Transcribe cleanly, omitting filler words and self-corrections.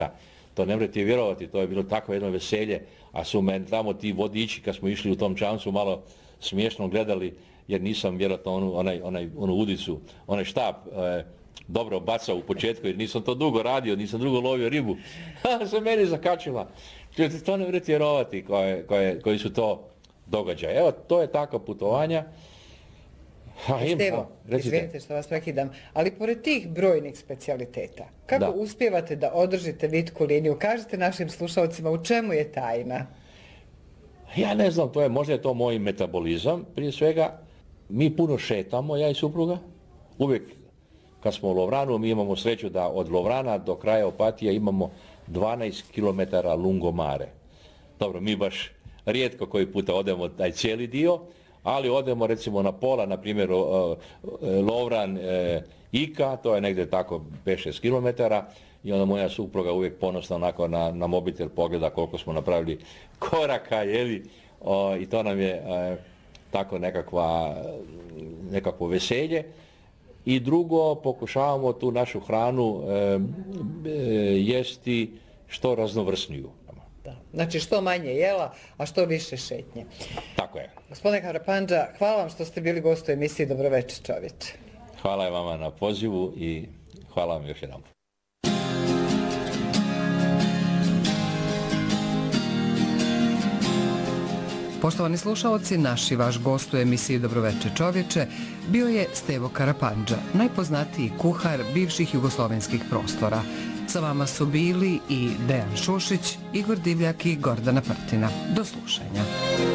To ne možete vjerovati, to je bilo tako jedno veselje, a su meni tamo ti vodiči kad smo išli u tom čamcu malo smiješno gledali, jer nisam vjerojatno onu udicu, onaj štap dobro bacao u početku, jer nisam to dugo radio, nisam dugo lovio ribu. Se meni zakačila. To ne možete vjerovati koji su to događaje. Evo, to je takva putovanja. Stevo, izvinite što vas prekidam, ali pored tih brojnih specijaliteta, kako uspijevate da održite vitku liniju? Kažite našim slušalcima u čemu je tajna? Ja ne znam, možda je to moj metabolizam, prije svega. Mi puno šetamo, ja i supruga. Uvijek kad smo u Lovranu, mi imamo sreću da od Lovrana do kraja Opatije imamo 12 km lungomare. Dobro, mi baš rijetko koji puta odemo taj cijeli dio, ali odemo recimo na pola, na primjer Lovran, Ika, to je negdje tako 5-6 km i onda moja supruga uvijek ponosna onako na mobitel pogleda koliko smo napravili koraka, i to nam je tako nekakvo veselje. I drugo, pokušavamo tu našu hranu jesti što raznovrsniju. Da. Znači što manje jela, a što više šetnje. Tako je. Gospodine Harapandža, hvala vam što ste bili gost u emisiji Dobroveče čovječe. Hvala vama na pozivu i hvala vam još jedan. Poštovani slušaoci, naš i vaš gost u emisiji Dobroveče čovječe bio je Stevo Harapandža, najpoznatiji kuhar bivših jugoslovenskih prostora. Sa vama su bili i Dejan Šušić, Igor Divljak i Gordana Prtina. Do slušanja.